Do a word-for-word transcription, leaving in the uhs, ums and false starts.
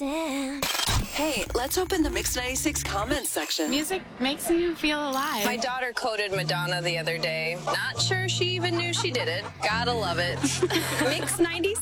understand. Hey, let's open the Mix ninety-six comments section. Music makes you feel alive. My daughter quoted Madonna the other day. Not sure she even knew she did it. Gotta love it. Mix ninety-six.